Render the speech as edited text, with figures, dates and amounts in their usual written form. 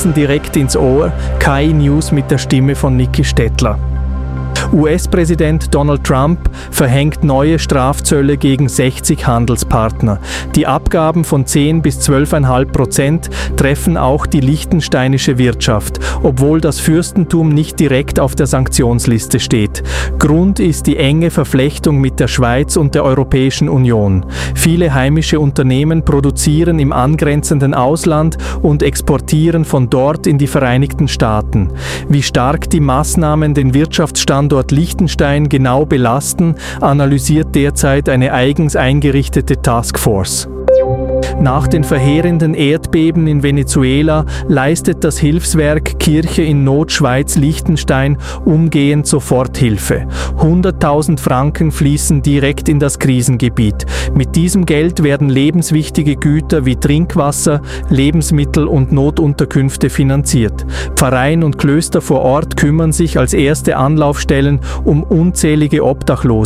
Herzen direkt ins Ohr. KI News mit der Stimme von Niki Stettler. US-Präsident Donald Trump verhängt neue Strafzölle gegen 60 Handelspartner. Die Abgaben von 10 bis 12,5% treffen auch die liechtensteinische Wirtschaft, obwohl das Fürstentum nicht direkt auf der Sanktionsliste steht. Grund ist die enge Verflechtung mit der Schweiz und der Europäischen Union. Viele heimische Unternehmen produzieren im angrenzenden Ausland und exportieren von dort in die Vereinigten Staaten. Wie stark die Maßnahmen den Wirtschaftsstandort Liechtenstein genau belasten, analysiert derzeit eine eigens eingerichtete Taskforce. Nach den verheerenden Erdbeben in Venezuela leistet das Hilfswerk Kirche in Not Schweiz-Liechtenstein umgehend Soforthilfe. 100.000 Franken fließen direkt in das Krisengebiet. Mit diesem Geld werden lebenswichtige Güter wie Trinkwasser, Lebensmittel und Notunterkünfte finanziert. Pfarreien und Klöster vor Ort kümmern sich als erste Anlaufstellen um unzählige Obdachlose.